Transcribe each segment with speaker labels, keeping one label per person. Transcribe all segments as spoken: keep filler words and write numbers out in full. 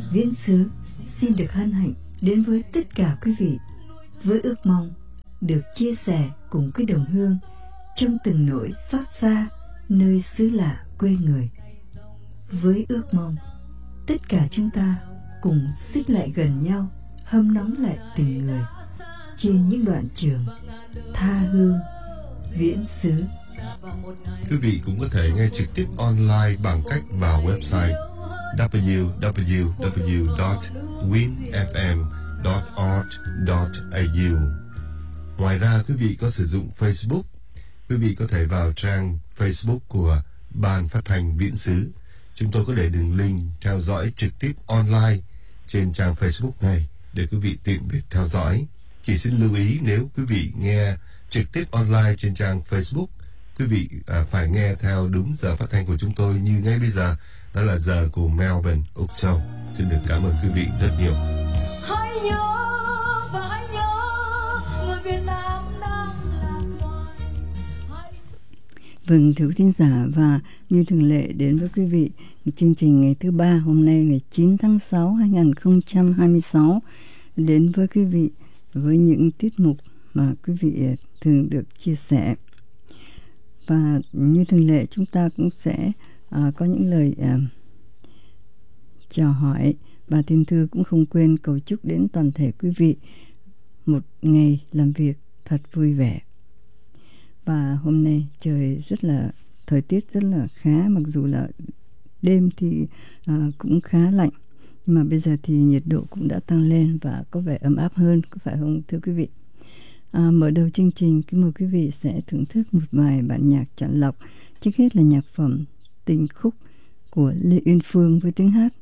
Speaker 1: Viễn xứ xin được hân hạnh đến với tất cả quý vị với ước mong được chia sẻ cùng với đồng hương trong từng nỗi xót xa nơi xứ lạ quê người. Với ước mong tất cả chúng ta cùng xích lại gần nhau, hâm nóng lại tình người trên những đoạn trường tha hương viễn xứ.
Speaker 2: Quý vị cũng có thể nghe trực tiếp online bằng cách vào website w w w chấm win f m chấm org chấm a u. Ngoài ra, quý vị có sử dụng Facebook, quý vị có thể vào trang Facebook của Ban Phát thanh Viễn xứ. Chúng tôi có để đường link theo dõi trực tiếp online trên trang Facebook này để quý vị tiện việc theo dõi. Chỉ xin lưu ý, nếu quý vị nghe trực tiếp online trên trang Facebook, quý vị à, phải nghe theo đúng giờ phát thanh của chúng tôi như ngay bây giờ, đó là giờ của Melbourne, Úc Châu. Xin được cảm ơn quý vị rất nhiều.
Speaker 3: Hãy nhớ và hãy nhớ người Việt Nam đang lạc loài. Hãy...
Speaker 1: Vâng, thưa quý thính giả, và như thường lệ đến với quý vị chương trình ngày thứ ba hôm nay ngày chín tháng sáu hai nghìn không trăm hai mươi sáu, đến với quý vị với những tiết mục mà quý vị thường được chia sẻ. Và như thường lệ chúng ta cũng sẽ à, có những lời à, chào hỏi, và Thiên Thư cũng không quên cầu chúc đến toàn thể quý vị một ngày làm việc thật vui vẻ. Và hôm nay trời rất là, thời tiết rất là khá, mặc dù là đêm thì à, cũng khá lạnh, nhưng mà bây giờ thì nhiệt độ cũng đã tăng lên và có vẻ ấm áp hơn, có phải không thưa quý vị? À, mở đầu chương trình, kính mời quý vị sẽ thưởng thức một vài bản nhạc chọn lọc. Trước hết là nhạc phẩm Tình Khúc của Lê Uyên Phương với tiếng hát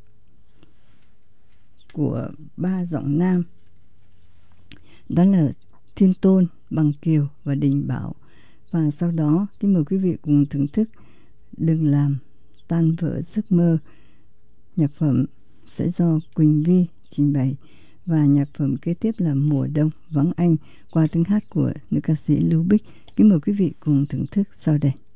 Speaker 1: của ba giọng nam, đó là Thiên Tôn, Bằng Kiều và Đình Bảo. Và sau đó kính mời quý vị cùng thưởng thức Đừng Làm Tan Vỡ Giấc Mơ, nhạc phẩm sẽ do Quỳnh Vi trình bày. Và nhạc phẩm kế tiếp là Mùa Đông Vắng Anh qua tiếng hát của nữ ca sĩ Lưu Bích. Kính mời quý vị cùng thưởng thức sau đây.